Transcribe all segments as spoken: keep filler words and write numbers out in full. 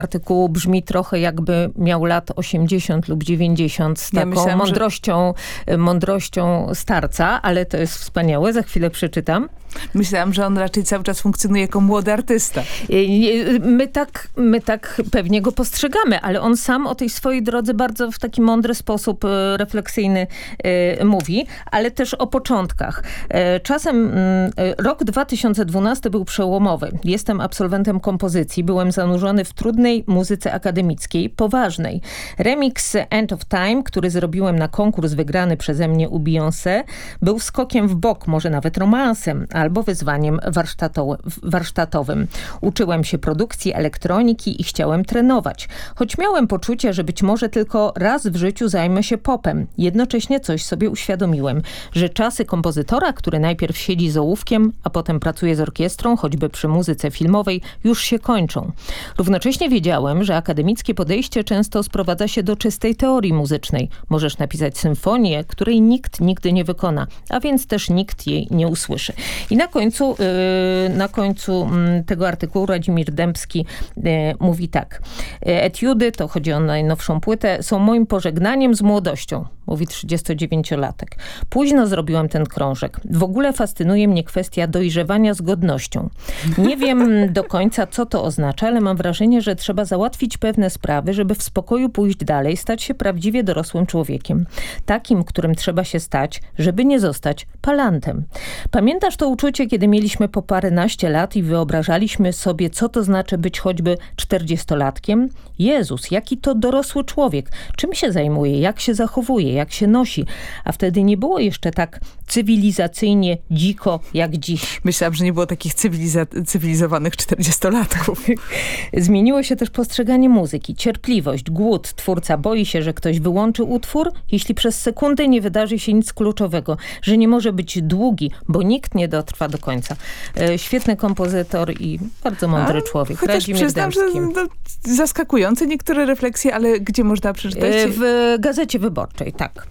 artykułu brzmi trochę jakby miał lat osiemdziesiąt lub dziewięćdziesiąt z taką ja myślałam, mądrością, że... mądrością starca, ale to jest wspaniałe, za chwilę przeczytam. Myślałam, że on raczej cały czas funkcjonuje jako młody artysta. My tak, my tak pewnie go postrzegamy, ale on sam o tej swojej drodze bardzo w taki mądry sposób refleksyjny mówi, ale też o początkach. Czasem rok dwa tysiące dwunasty był przełomowy. Jestem absolwentem kompozycji. Byłem zanurzony w trudnej muzyce akademickiej, poważnej. Remix End of Time, który zrobiłem na konkurs wygrany przeze mnie u Beyoncé, był skokiem w bok, może nawet romansem, albo wyzwaniem warsztatowym. Uczyłem się produkcji elektroniki i chciałem trenować. Choć miałem poczucie, że być może tylko raz w życiu zajmę się popem. Jednocześnie coś sobie uświadomiłem, że czasy kompozytora, który najpierw siedzi z ołówkiem, a potem pracuje z orkiestrą, choćby przy muzyce filmowej, już się kończą. Równocześnie wiedziałem, że akademickie podejście często sprowadza się do czystej teorii muzycznej. Możesz napisać symfonię, której nikt nigdy nie wykona, a więc też nikt jej nie usłyszy. I na końcu, yy, na końcu yy, tego artykułu Radzimir Dębski yy, mówi tak. Etiudy, to chodzi o najnowszą płytę, są moim pożegnaniem z młodością, mówi trzydziestodziewięciolatek. Późno zrobiłem ten krążek. W ogóle fascynuje mnie kwestia dojrzewania z godnością. Nie wiem do końca, co to oznacza, ale mam wrażenie, że trzeba załatwić pewne sprawy, żeby w spokoju pójść dalej, stać się prawdziwie dorosłym człowiekiem. Takim, którym trzeba się stać, żeby nie zostać palantem. Pamiętasz to uczucie, kiedy mieliśmy po paręnaście lat i wyobrażaliśmy sobie, co to znaczy być choćby czterdziestolatkiem? Jezus, jaki to dorosły człowiek. Czym się zajmuje, jak się zachowuje, jak się nosi. A wtedy nie było jeszcze tak cywilizacyjnie dziko jak dziś. Myślałam, że nie było takich cywiliza- cywilizowanych czterdziestolatków. Zmieniło się też postrzeganie muzyki. Cierpliwość, głód. Twórca boi się, że ktoś wyłączy utwór, jeśli przez sekundę nie wydarzy się nic kluczowego. Że nie może być długi, bo nikt nie dotrwa do końca. E, świetny kompozytor i bardzo mądry A, człowiek. Chociaż Radzimir przyznam, Dębski. że no, zaskakujące niektóre refleksje, ale gdzie można przeczytać? E, w Gazecie Wyborczej, tak.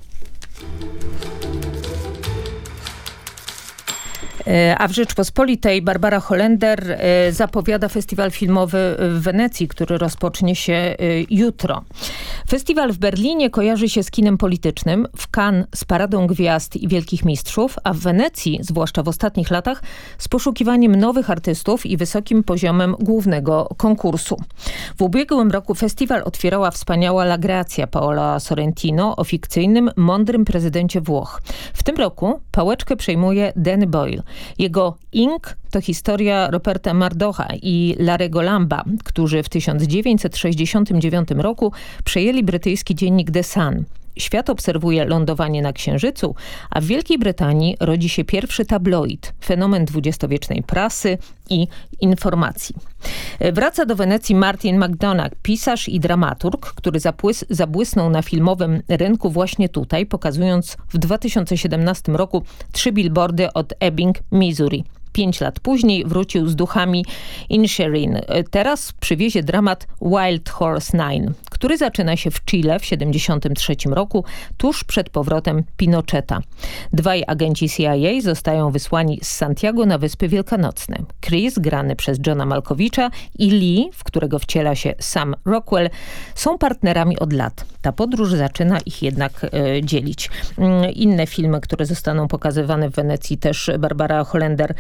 A w Rzeczpospolitej Barbara Holender zapowiada festiwal filmowy w Wenecji, który rozpocznie się jutro. Festiwal w Berlinie kojarzy się z kinem politycznym, w Cannes z paradą gwiazd i wielkich mistrzów, a w Wenecji, zwłaszcza w ostatnich latach, z poszukiwaniem nowych artystów i wysokim poziomem głównego konkursu. W ubiegłym roku festiwal otwierała wspaniała La Grazia Paola Sorrentino o fikcyjnym, mądrym prezydencie Włoch. W tym roku pałeczkę przejmuje Danny Boyle. Jego Ink to historia Roberta Murdocha i Larry'ego Lamba, którzy w tysiąc dziewięćset sześćdziesiątym dziewiątym roku przejęli brytyjski dziennik The Sun. Świat obserwuje lądowanie na Księżycu, a w Wielkiej Brytanii rodzi się pierwszy tabloid, fenomen dwudziestowiecznej prasy i informacji. Wraca do Wenecji Martin McDonagh, pisarz i dramaturg, który zapłys- zabłysnął na filmowym rynku właśnie tutaj, pokazując w dwa tysiące siedemnastym roku trzy billboardy od Ebbing, Missouri. Pięć lat później wrócił z duchami Inisherin. Teraz przywiezie dramat Wild Horse Nine, który zaczyna się w Chile w siedemdziesiątym trzecim roku, tuż przed powrotem Pinocheta. Dwaj agenci C I A zostają wysłani z Santiago na Wyspy Wielkanocne. Chris, grany przez Johna Malkovicha, i Lee, w którego wciela się Sam Rockwell, są partnerami od lat. Ta podróż zaczyna ich jednak e, dzielić. Inne filmy, które zostaną pokazywane w Wenecji, też Barbara Holender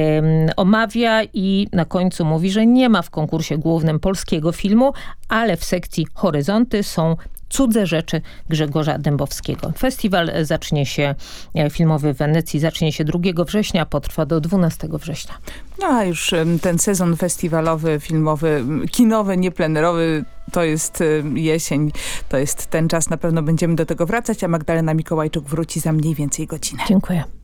omawia i na końcu mówi, że nie ma w konkursie głównym polskiego filmu, ale w sekcji Horyzonty są Cudze rzeczy Grzegorza Dębowskiego. Festiwal zacznie się, filmowy w Wenecji zacznie się drugiego września, potrwa do dwunastego września. No a już ten sezon festiwalowy, filmowy, kinowy, nieplenerowy, to jest jesień, to jest ten czas, na pewno będziemy do tego wracać, a Magdalena Mikołajczuk wróci za mniej więcej godzinę. Dziękuję.